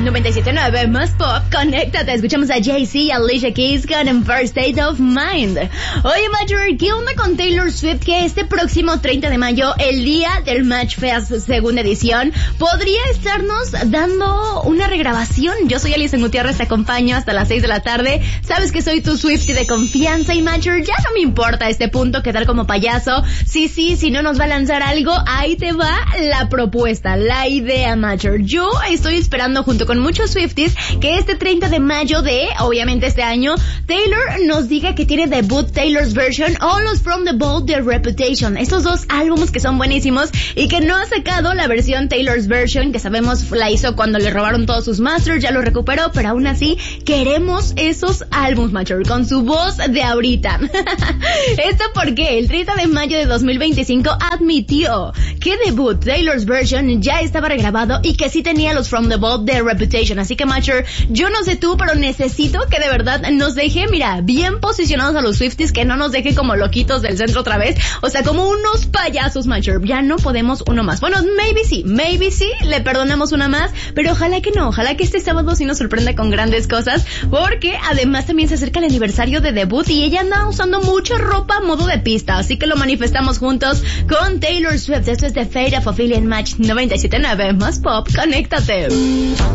97.9 más pop, conéctate. Escuchamos a Jay-Z y Alicia Keys con First State of Mind. Oye, Major, ¿qué onda con Taylor Swift? Que este próximo 30 de mayo, el día del Match Fest segunda edición, podría estarnos dando una regrabación. Yo soy Alison Gutiérrez, te acompaño hasta las 6 de la tarde. Sabes que soy tu Swiftie de confianza y Major, ya no me importa a este punto quedar como payaso. Si no nos va a lanzar algo, ahí te va la propuesta, la idea, Major. Yo estoy esperando junto con muchos Swifties que este 30 de mayo de, obviamente este año, Taylor nos diga que tiene debut Taylor's Version o los From the Vault de Reputation. Estos dos álbumes que son buenísimos y que no ha sacado la versión Taylor's Version, que sabemos la hizo cuando le robaron todos sus masters, ya lo recuperó, pero aún así queremos esos álbumes, Major, con su voz de ahorita. Esto porque el 30 de mayo de 2025 admitió que debut Taylor's Version ya estaba regrabado y que sí tenía los From the Vault de Reputation. Así que, Major, yo no sé tú, pero necesito que de verdad nos deje, mira, bien posicionados a los Swifties, que no nos deje como loquitos del centro otra vez, o sea, como unos payasos, Major. Ya no podemos uno más. Bueno, maybe sí, le perdonamos una más, pero ojalá que no, ojalá que este sábado sí nos sorprenda con grandes cosas, porque además también se acerca el aniversario de debut y ella anda usando mucha ropa a modo de pista, así que lo manifestamos juntos con Taylor Swift. Esto es The Fate of Ophelia en Match 97.9 más pop, conéctate.